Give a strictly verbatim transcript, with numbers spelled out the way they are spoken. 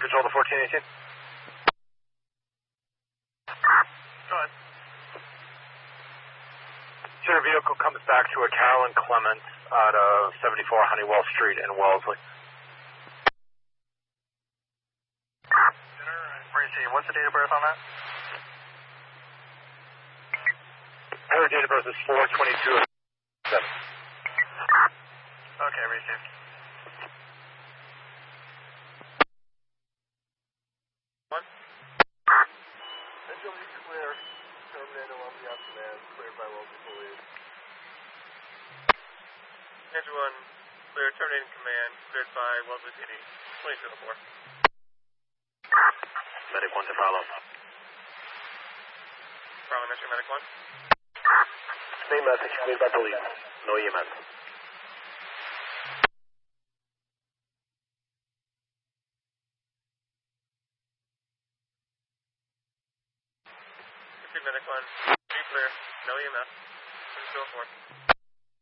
control to fourteen eighteen. Go ahead. Your vehicle comes back to a Carolyn Clements out of seventy-four Honeywell Street in Wellesley. What's the date of birth on that? Her date of birth is four twenty-two. Okay, received. One. Visually clear. Terminator will be up command. Cleared by local police. Engine one. Clear. Terminating command. Cleared by Wellesley P D. twenty-two oh four. Medic one to follow. Bravo, Metro Medic one. Same message, made by police. No E M S. Medic one. Be clear. No E M S. twenty-two oh four.